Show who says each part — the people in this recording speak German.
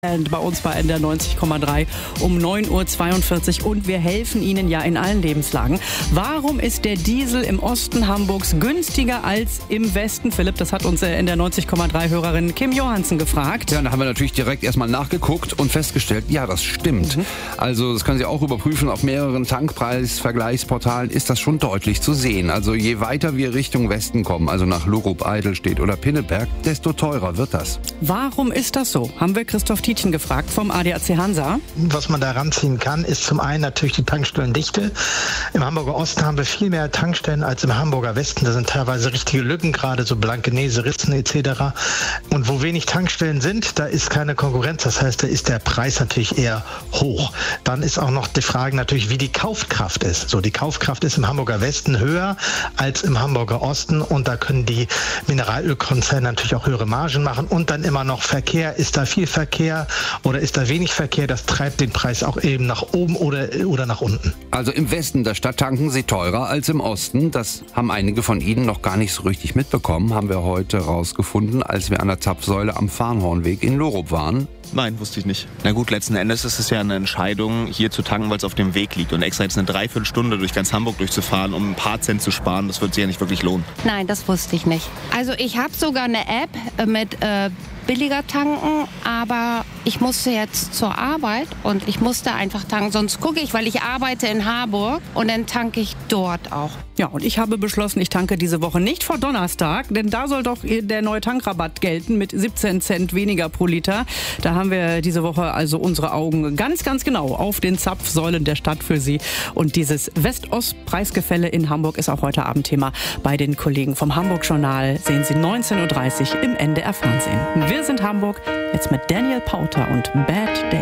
Speaker 1: Bei uns bei NDR 90,3 um 9:42 Uhr und wir helfen Ihnen ja in allen Lebenslagen. Warum ist der Diesel im Osten Hamburgs günstiger als im Westen? Philipp, das hat uns NDR 90,3 Hörerin Kim Johansen gefragt.
Speaker 2: Ja, da haben wir natürlich direkt erstmal nachgeguckt und festgestellt, ja, das stimmt. Also das können Sie auch überprüfen, auf mehreren Tankpreis-Vergleichsportalen ist das schon deutlich zu sehen. Also je weiter wir Richtung Westen kommen, also nach Lurup, Eidelstedt oder Pinneberg, desto teurer wird das.
Speaker 1: Warum ist das so? Haben wir Christoph Tietjen gefragt vom ADAC Hansa.
Speaker 3: Was man da ranziehen kann, ist zum einen natürlich die Tankstellendichte. Im Hamburger Osten haben wir viel mehr Tankstellen als im Hamburger Westen. Da sind teilweise richtige Lücken, gerade so Blankenese, Ritzen etc. Und wo wenig Tankstellen sind, da ist keine Konkurrenz. Das heißt, da ist der Preis natürlich eher hoch. Dann ist auch noch die Frage natürlich, wie die Kaufkraft ist. So, die Kaufkraft ist im Hamburger Westen höher als im Hamburger Osten und da können die Mineralölkonzerne natürlich auch höhere Margen machen. Und dann immer noch Verkehr. Ist da viel Verkehr oder ist da wenig Verkehr? Das treibt den Preis auch eben nach oben oder nach unten.
Speaker 2: Also im Westen der Stadt tanken Sie teurer als im Osten. Das haben einige von Ihnen noch gar nicht so richtig mitbekommen, haben wir heute rausgefunden, als wir an der Zapfsäule am Farnhornweg in Lurup waren.
Speaker 4: Nein, wusste ich nicht. Na gut, letzten Endes ist es ja eine Entscheidung, hier zu tanken, weil es auf dem Weg liegt. Und extra jetzt eine Dreiviertelstunde durch ganz Hamburg durchzufahren, um ein paar Cent zu sparen, das wird sich ja nicht wirklich lohnen.
Speaker 5: Nein, das wusste ich nicht. Also ich habe sogar eine App mit billiger tanken, aber ich musste jetzt zur Arbeit und ich musste einfach tanken. Sonst gucke ich, weil ich arbeite in Harburg und dann tanke ich dort auch.
Speaker 1: Ja, und ich habe beschlossen, ich tanke diese Woche nicht vor Donnerstag, denn da soll doch der neue Tankrabatt gelten mit 17 Cent weniger pro Liter. Da haben wir diese Woche also unsere Augen ganz, ganz genau auf den Zapfsäulen der Stadt für Sie. Und dieses West-Ost-Preisgefälle in Hamburg ist auch heute Abend Thema bei den Kollegen vom Hamburg-Journal. Sehen Sie 19:30 Uhr im NDR Fernsehen. Wir sind Hamburg, jetzt mit Daniel Powter und Bad Day.